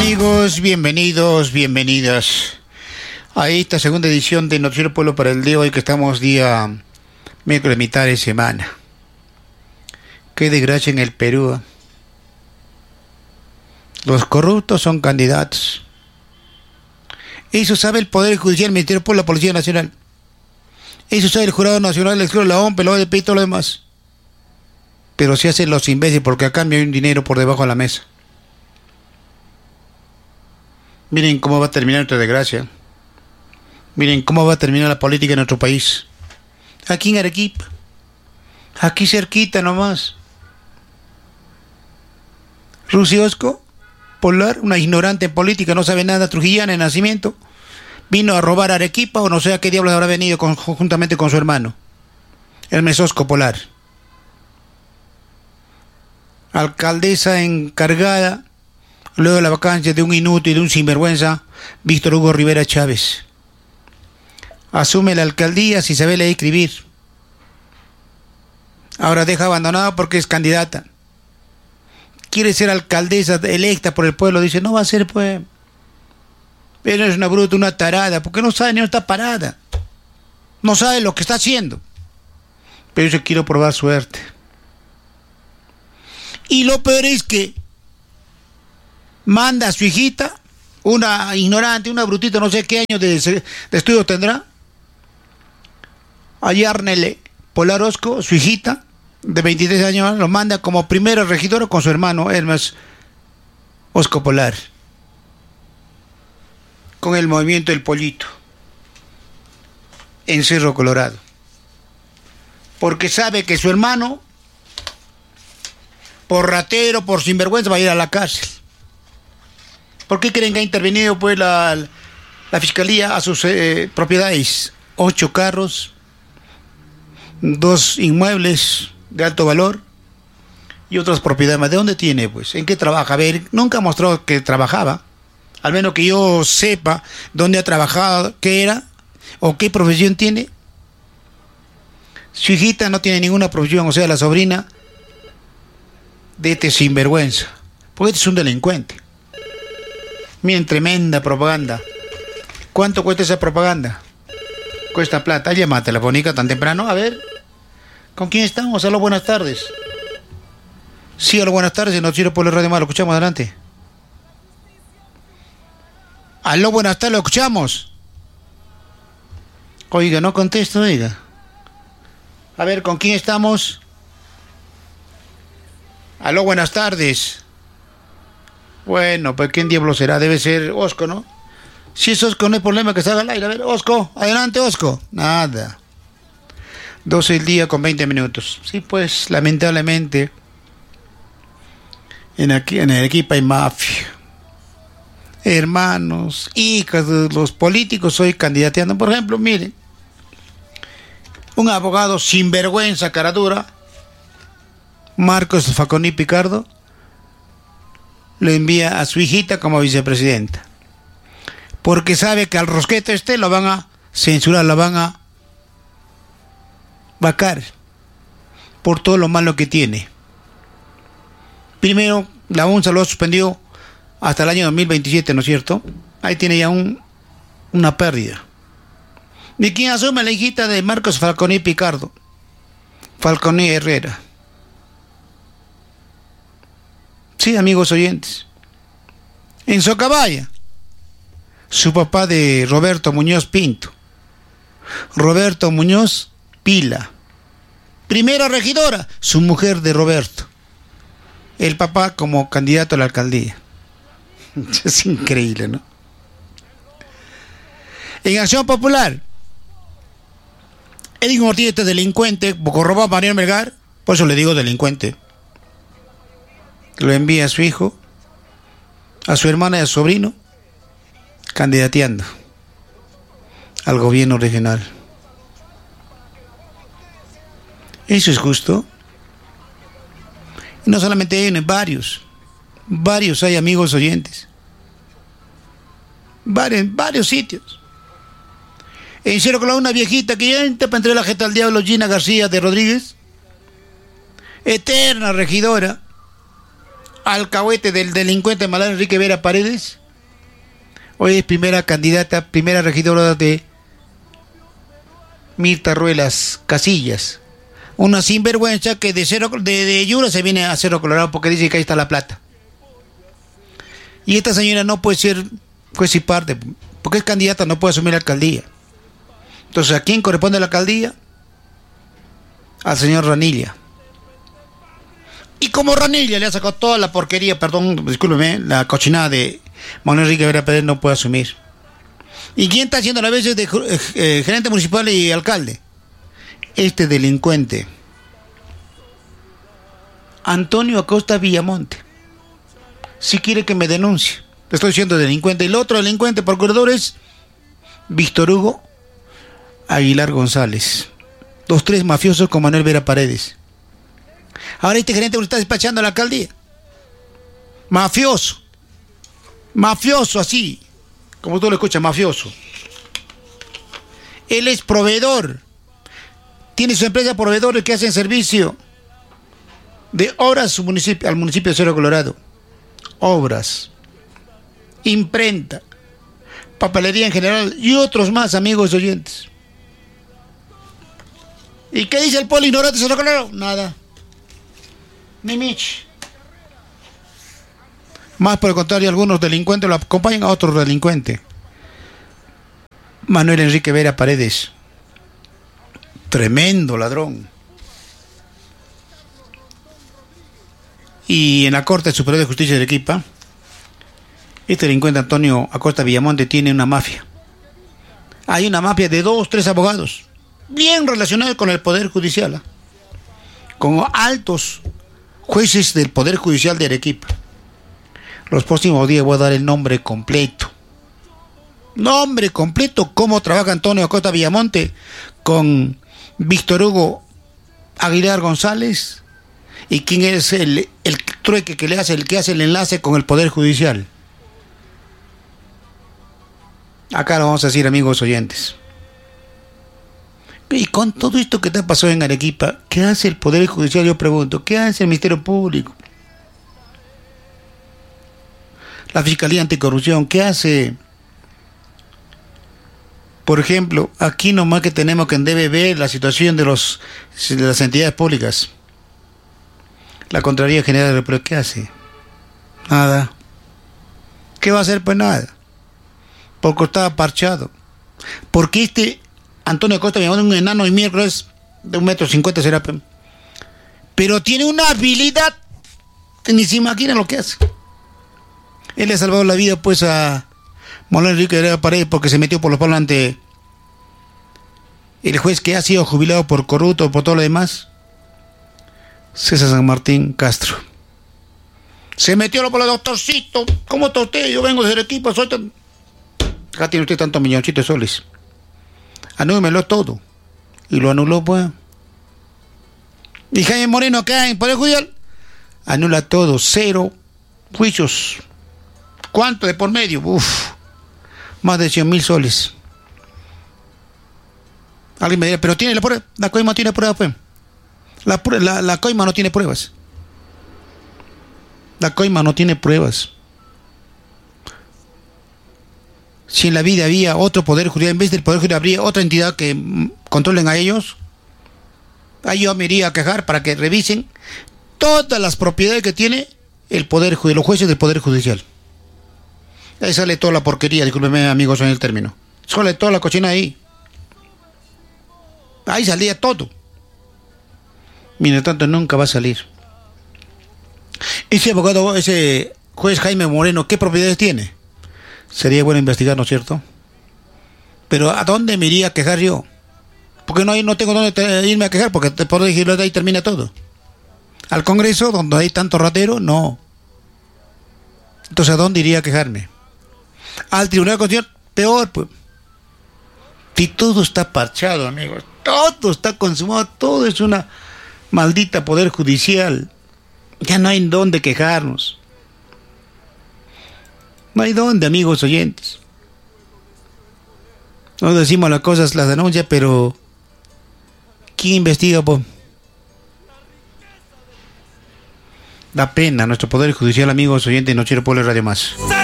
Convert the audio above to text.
amigos? Bienvenidos, bienvenidas a esta segunda edición de Noticiero Pueblo para el día de hoy, que estamos día miércoles, mitad de semana. Qué desgracia en el Perú. Los corruptos son candidatos. Eso sabe el Poder Judicial, el Ministerio Público, la Policía Nacional. Eso sabe el Jurado Nacional, el la OMP, la OEP y todo lo demás. Pero se hacen los imbéciles porque a cambio hay un dinero por debajo de la mesa. Miren cómo va a terminar nuestra desgracia. Miren cómo va a terminar la política en nuestro país. Aquí en Arequipa. Aquí cerquita nomás. Rusiosco, Polar, una ignorante política, no sabe nada, trujillana de nacimiento, vino a robar Arequipa, o no sé a qué diablos habrá venido conjuntamente con su hermano, el Mesosco Polar. Alcaldesa encargada, luego de la vacancia de un inútil, de un sinvergüenza, Víctor Hugo Rivera Chávez. Asume la alcaldía sin saber leer y escribir. Ahora deja abandonada porque es candidata. Quiere ser alcaldesa electa por el pueblo, dice, no va a ser, pues. Pero es una bruta, una tarada, porque no sabe ni dónde está parada. No sabe lo que está haciendo. Pero yo quiero probar suerte. Y lo peor es que manda a su hijita, una ignorante, una brutita, no sé qué años de estudio tendrá, a Yarnele Polarosco, su hijita, de 23 años, lo manda como primera regidora con su hermano Hermes Osco Polar, con el movimiento del Pollito, en Cerro Colorado, porque sabe que su hermano, por ratero, por sinvergüenza, va a ir a la cárcel. ¿Por qué creen que ha intervenido pues la fiscalía a sus propiedades? 8 carros, 2 inmuebles de alto valor y otras propiedades más. ¿De dónde tiene, pues? ¿En qué trabaja? A ver, nunca ha mostrado que trabajaba. Al menos que yo sepa dónde ha trabajado, qué era o qué profesión tiene. Su hijita no tiene ninguna profesión, o sea, la sobrina de este sinvergüenza, porque este es un delincuente. Miren, tremenda propaganda. ¿Cuánto cuesta esa propaganda? Cuesta plata. Llamada telefónica tan temprano. A ver, ¿con quién estamos? Aló, buenas tardes. Sí, aló, buenas tardes. No quiero por la radio más, lo escuchamos adelante. Aló, buenas tardes, lo escuchamos. Oiga, no contesto, oiga. A ver, ¿con quién estamos? Aló, buenas tardes. Bueno, pues ¿quién diablo será? Debe ser Osco, ¿no? Si es Osco, no hay problema que salga al aire. A ver, Osco, adelante, Osco. Nada. 12 del día con 20 minutos. Sí, pues, lamentablemente, en el equipo hay mafia. Hermanos, hijas de los políticos hoy candidateando. Por ejemplo, miren, un abogado sinvergüenza, cara dura, Marcos Faconí Picardo, lo envía a su hijita como vicepresidenta, porque sabe que al rosquete lo van a censurar, lo van a vacar por todo lo malo que tiene. Primero, la UNSA lo suspendió hasta el año 2027, ¿no es cierto? Ahí tiene ya una pérdida. ¿Y quién asume? La hijita de Marcos Faconí Picardo, Falconí Herrera. Sí, amigos oyentes. En Socabaya, su papá de Roberto Muñoz Pinto, Roberto Muñoz Pila. Primera regidora, su mujer de Roberto. El papá como candidato a la alcaldía. Es increíble, ¿no? En Acción Popular, Edwin Ortiz, este delincuente, robó a Mariano Melgar, por eso le digo delincuente. Lo envía a su hijo, a su hermana y a su sobrino, candidateando al gobierno regional. ¿Eso es justo? Y no solamente hay varios hay, amigos oyentes. Varios sitios. En Cerro Colorado, una viejita que ya entra para entrar la jeta al diablo, Gina García de Rodríguez, eterna regidora, alcahuete del delincuente Manuel Enrique Vera Paredes, hoy es primera candidata, primera regidora de Mirta Ruelas Casillas. Una sinvergüenza que de Yura se viene a Cerro Colorado porque dice que ahí está la plata. Y esta señora no puede ser juez y parte, porque es candidata, no puede asumir la alcaldía. Entonces, ¿a quién corresponde la alcaldía? Al señor Ranilla. Y como Ranilla le ha sacado toda la porquería, perdón, discúlpeme, la cochinada de Manuel Enrique Vera Pérez, no puede asumir. ¿Y quién está haciendo a veces de gerente municipal y alcalde? Este delincuente, Antonio Acosta Villamonte. Si quiere que me denuncie, le estoy diciendo delincuente. Y el otro delincuente procurador es Víctor Hugo Aguilar González. Los tres mafiosos con Manuel Vera Paredes. Ahora este gerente está despachando a la alcaldía. Mafioso. Mafioso así. Como tú lo escuchas, mafioso. Él es proveedor. Tiene su empresa proveedores que hacen servicio de obras al municipio de Cerro Colorado. Obras, imprenta, papelería en general y otros más, amigos oyentes. ¿Y qué dice el poli ignorante de Cerro Colorado? Nada. Ni Mich. Más por el contrario, algunos delincuentes lo acompañan a otro delincuente. Manuel Enrique Vera Paredes. Tremendo ladrón. Y en la Corte Superior de Justicia de Arequipa, este delincuente Antonio Acosta Villamonte tiene una mafia. Hay una mafia de 2, 3 abogados, bien relacionados con el Poder Judicial, ¿eh? Con altos jueces del Poder Judicial de Arequipa. Los próximos días voy a dar el nombre completo. Nombre completo, cómo trabaja Antonio Acosta Villamonte con Víctor Hugo Aguilar González y quién es el trueque que le hace, el que hace el enlace con el Poder Judicial. Acá lo vamos a decir, amigos oyentes. Y con todo esto que te ha pasado en Arequipa, ¿qué hace el Poder Judicial? Yo pregunto, ¿qué hace el Ministerio Público? La Fiscalía Anticorrupción, ¿qué hace? Por ejemplo, aquí nomás que tenemos que debe ver la situación de las entidades públicas. La Contraloría General de la República, ¿qué hace? Nada. ¿Qué va a hacer? Pues nada. Porque estaba parchado. Porque este Antonio Acosta me mandó un enano y miércoles de 1,50 m será. Pero tiene una habilidad que ni se imagina lo que hace. Él le ha salvado la vida pues a Manuel Enrique Vera Paredes porque se metió por los palos ante el juez que ha sido jubilado por corrupto, por todo lo demás, César San Martín Castro. Se metió por el doctorcito. ¿Cómo está usted? Yo vengo de Arequipa, soy tan... Acá tiene usted tantos milloncitos de soles. Anúlemelo todo. Y lo anuló, pues. Y Jaime Moreno acá en Poder Judicial anula todo, 0 juicios. ¿Cuánto de por medio? Uf, más de 100,000 soles. Alguien me dirá, pero tiene la prueba. La coima tiene pruebas, pues. La coima no tiene pruebas. La coima no tiene pruebas. Si en la vida había otro poder judicial, en vez del poder judicial habría otra entidad que controlen a ellos, ahí yo me iría a quejar para que revisen todas las propiedades que tiene el poder judicial, los jueces del poder judicial. Ahí sale toda la porquería, discúlpenme amigos en el término. Sale toda la cochina ahí. Ahí salía todo. Mientras tanto nunca va a salir. Ese abogado, ese juez Jaime Moreno, ¿qué propiedades tiene? Sería bueno investigar, ¿no es cierto? Pero ¿a dónde me iría a quejar yo? Porque no tengo dónde irme a quejar, porque por decirlo de ahí termina todo. Al Congreso, donde hay tanto ratero, no. Entonces, ¿a dónde iría a quejarme? Al Tribunal Constitucional, peor, pues. Si todo está parchado, amigos, todo está consumado, todo es una maldita poder judicial. Ya no hay dónde quejarnos. No hay dónde, amigos oyentes. No decimos las cosas, las denuncias, pero ¿quién investiga, po? Da pena nuestro Poder Judicial, amigos oyentes de Noche Pueblo Radio Más.